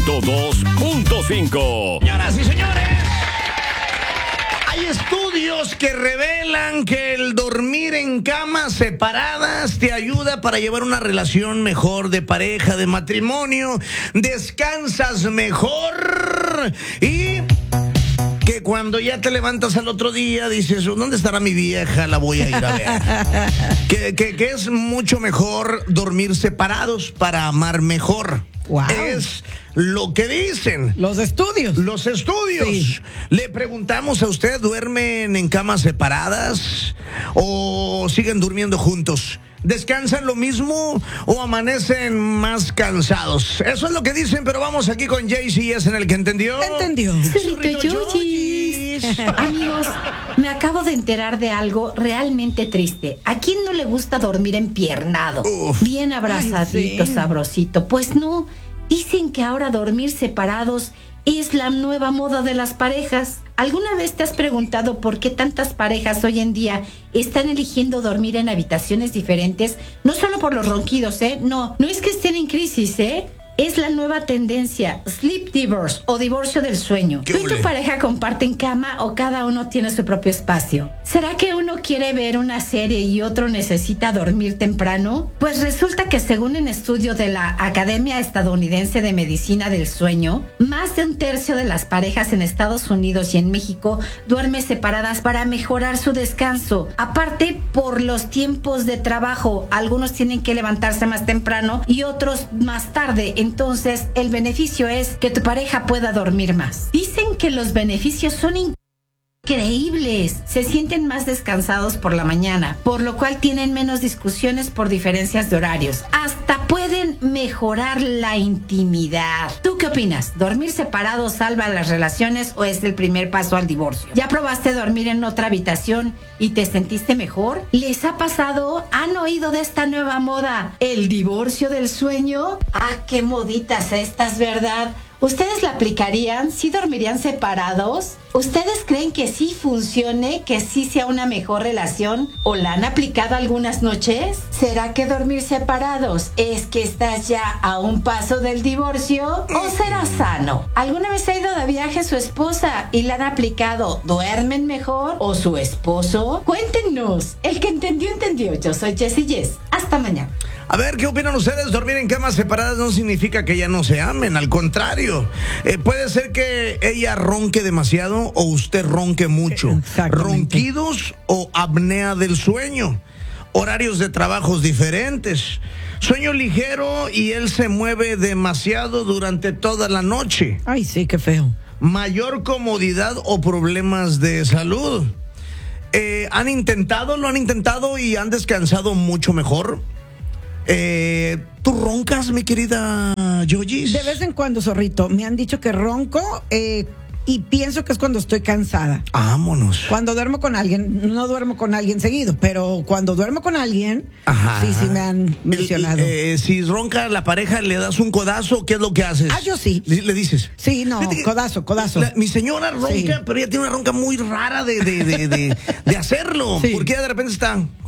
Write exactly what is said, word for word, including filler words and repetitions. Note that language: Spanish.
ciento dos punto cinco. Señoras y señores, hay estudios que revelan que el dormir en camas separadas te ayuda para llevar una relación mejor de pareja, de matrimonio, descansas mejor y que cuando ya te levantas al otro día dices, ¿dónde estará mi vieja? La voy a ir a ver. que, que, que es mucho mejor dormir separados para amar mejor. Wow. Es lo que dicen los estudios. Los estudios. Sí. Le preguntamos a usted, ¿duermen en camas separadas o siguen durmiendo juntos? ¿Descansan lo mismo o amanecen más cansados? Eso es lo que dicen, pero vamos aquí con Jaycee, ¿es en el que entendió? Entendió. Amigos, me acabo de enterar de algo realmente triste. ¿A quién no le gusta dormir empiernado? Uf. Bien abrazadito, ay, sí. Sabrosito. Pues no, dicen que ahora dormir separados es la nueva moda de las parejas. ¿Alguna vez te has preguntado por qué tantas parejas hoy en día están eligiendo dormir en habitaciones diferentes? No solo por los ronquidos, ¿eh? No, no es que estén en crisis, ¿eh? Es la nueva tendencia, sleep divorce o divorcio del sueño. ¿Tú y tu pareja comparten cama o cada uno tiene su propio espacio? ¿Será que uno quiere ver una serie y otro necesita dormir temprano? Pues resulta que según un estudio de la Academia Estadounidense de Medicina del Sueño, más de un tercio de las parejas en Estados Unidos y en México duermen separadas para mejorar su descanso. Aparte, por los tiempos de trabajo, algunos tienen que levantarse más temprano y otros más tarde. Entonces, el beneficio es que tu pareja pueda dormir más. Dicen que los beneficios son increíbles. Se sienten más descansados por la mañana, por lo cual tienen menos discusiones por diferencias de horarios. Hasta pueden mejorar la intimidad. ¿Tú qué opinas? ¿Dormir separado salva las relaciones o es el primer paso al divorcio? ¿Ya probaste dormir en otra habitación y te sentiste mejor? ¿Les ha pasado? ¿Han oído de esta nueva moda? ¿El divorcio del sueño? Ah, qué moditas estas, ¿verdad? ¿Ustedes la aplicarían? ¿Sí dormirían separados? ¿Ustedes creen que sí funcione, que sí sea una mejor relación? ¿O la han aplicado algunas noches? ¿Será que dormir separados es que estás ya a un paso del divorcio? ¿O será sano? ¿Alguna vez ha ido de viaje su esposa y la han aplicado? ¿Duermen mejor? ¿O su esposo? Cuéntenos. El que entendió, entendió. Yo soy Jessie Yes. Hasta mañana. A ver, ¿qué opinan ustedes? Dormir en camas separadas no significa que ya no se amen, al contrario. Eh, puede ser que ella ronque demasiado o usted ronque mucho. Ronquidos o apnea del sueño. Horarios de trabajos diferentes. Sueño ligero y él se mueve demasiado durante toda la noche. Ay, sí, qué feo. Mayor comodidad o problemas de salud. Eh, ¿Han intentado, lo han intentado y han descansado mucho mejor? Eh, ¿Tú roncas, mi querida Yoyis? De vez en cuando, zorrito. Me han dicho que ronco eh, y pienso que es cuando estoy cansada. Vámonos. Cuando duermo con alguien, no duermo con alguien seguido, pero cuando duermo con alguien, ajá, sí, sí me han mencionado. Eh, eh, si ronca la pareja, ¿le das un codazo? ¿Qué es lo que haces? Ah, yo sí. ¿Le, le dices? Sí, no, que, codazo, codazo. La, mi señora ronca, sí, pero ella tiene una ronca muy rara de, de, de, de, de hacerlo. Sí. Porque ella de repente está...